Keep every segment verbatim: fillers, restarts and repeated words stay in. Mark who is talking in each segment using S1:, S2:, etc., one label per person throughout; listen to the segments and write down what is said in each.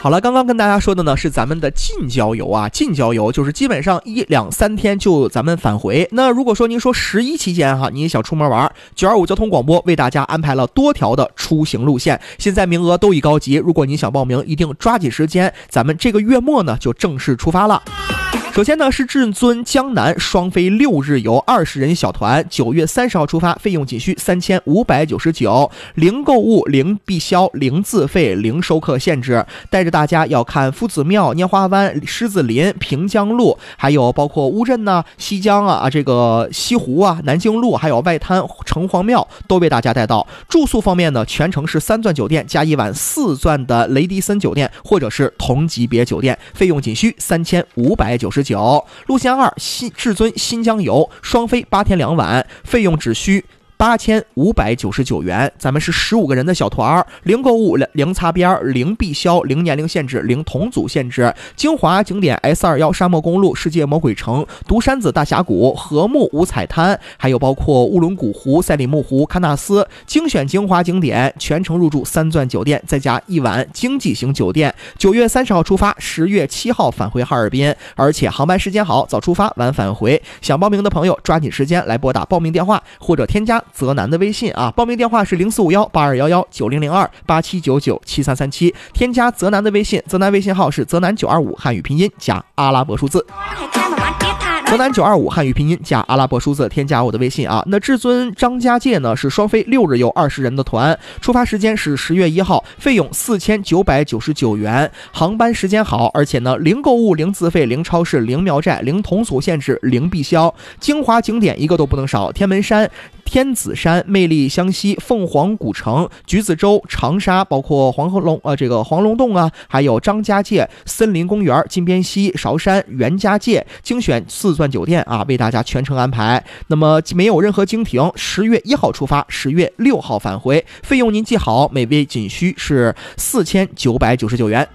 S1: 好了，刚刚跟大家说的呢是咱们的近郊游啊，近郊游就是基本上一两三天就咱们返回。那如果说您说十一期间哈，您想出门玩，九二五交通广播为大家安排了多条的出行路线，现在名额都已告急，如果您想报名，一定抓紧时间，咱们这个月末呢就正式出发了。首先呢是至尊江南双飞六日游二十人小团，九月三十号出发，费用仅需三千五百九十九，零购物、零必销、零自费、零收客限制，带着大家要看夫子庙、拈花湾、狮子林、平江路，还有包括乌镇呐、西江啊、这个西湖啊、南京路，还有外滩、城隍庙都为大家带到。住宿方面呢，全程是三钻酒店加一晚四钻的雷迪森酒店或者是同级别酒店，费用仅需三千五百九十九。路线二新至尊新疆游双飞八天两晚，费用只需八千五百九十九元，咱们是十五个人的小团，零购物、零擦边、零必销、零年龄限制、零同组限制。精华景点 S 二十一 沙漠公路、世界魔鬼城、独山子大峡谷、禾木五彩滩，还有包括乌伦古湖、赛里木湖、喀纳斯，精选精华景点，全程入住三钻酒店，再加一晚经济型酒店。九月三十号出发，十月七号返回哈尔滨，而且航班时间好，早出发晚返回。想报名的朋友抓紧时间来拨打报名电话或者添加泽南的微信啊，报名电话是零四五幺八二幺幺九零零二八七九九七三三七，添加泽南的微信，泽南微信号是泽南九二五汉语拼音加阿拉伯数字。泽南九二五汉语拼音加阿拉伯数字，添加我的微信啊。那至尊张家界呢是双飞六日游二十人的团，出发时间是十月一号，费用四千九百九十九元，航班时间好，而且呢零购物、零自费、零超市、零苗寨、零同组限制、零必销，精华景点一个都不能少，天门山、天子山、魅力湘西、凤凰古城、橘子洲、长沙，包括黄鹤龙呃这个黄龙洞啊，还有张家界森林公园、金边溪、韶山、袁家界，精选四钻酒店啊，为大家全程安排。那么没有任何经停，十月一号出发，十月六号返回，费用您记好，每位仅需是四千九百九十九元。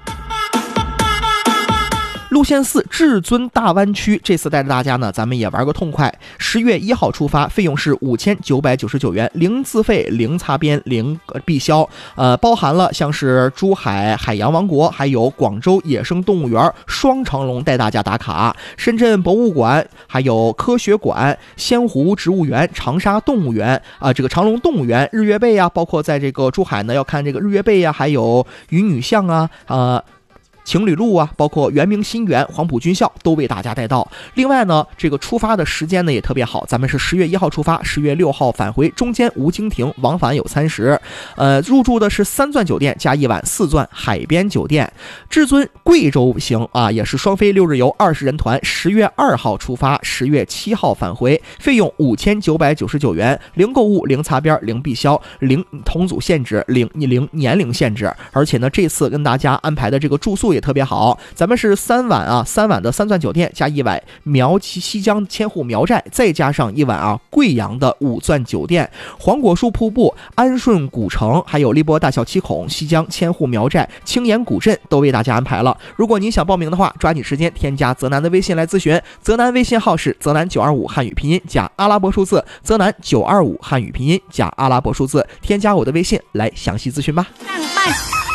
S1: 路线四至尊大湾区，这次带着大家呢，咱们也玩个痛快。十月一号出发，费用是五千九百九十九元，零自费、零擦边、零必销，呃，包含了像是珠海海洋王国，还有广州野生动物园双长龙带大家打卡，深圳博物馆，还有科学馆、仙湖植物园、长沙动物园啊、呃，这个长隆动物园、日月贝啊，包括在这个珠海呢，要看这个日月贝啊，还有鱼女像啊，呃。情侣路啊，包括圆明新园、黄埔军校都为大家带到。另外呢，这个出发的时间呢也特别好，咱们是十月一号出发，十月六号返回，中间无经停，往返有餐食。呃，入住的是三钻酒店加一晚四钻海边酒店。至尊贵州行啊，也是双飞六日游二十人团，十月二号出发，十月七号返回，费用五千九百九十九元，零购物、零擦边、零必销、零同组限制、零零年龄限制。而且呢，这次跟大家安排的这个住宿也特别好，咱们是三晚啊，三晚的三钻酒店加一晚苗西西江千户苗寨，再加上一晚啊贵阳的五钻酒店，黄果树瀑布、安顺古城，还有荔波大小七孔、西江千户苗寨、青岩古镇都为大家安排了。如果您想报名的话，抓紧时间添加泽南的微信来咨询，泽南微信号是泽南九二五汉语拼音加阿拉伯数字，泽南九二五汉语拼音加阿拉伯数字，添加我的微信来详细咨询吧。